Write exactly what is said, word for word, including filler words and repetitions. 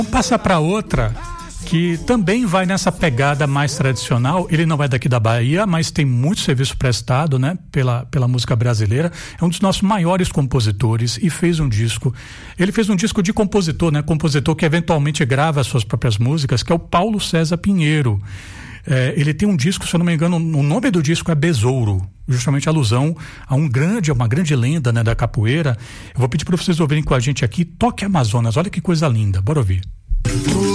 Vamos passar para outra que também vai nessa pegada mais tradicional. Ele não é daqui da Bahia, mas tem muito serviço prestado, né, pela, pela música brasileira. É um dos nossos maiores compositores e fez um disco. Ele fez um disco de compositor, né, compositor que eventualmente grava as suas próprias músicas, que é o Paulo César Pinheiro. É, ele tem um disco, se eu não me engano, o nome do disco é Besouro, justamente alusão a um grande, uma grande lenda, né, da capoeira. Eu vou pedir para vocês ouvirem com a gente aqui, Toque Amazonas. Olha que coisa linda, bora ouvir.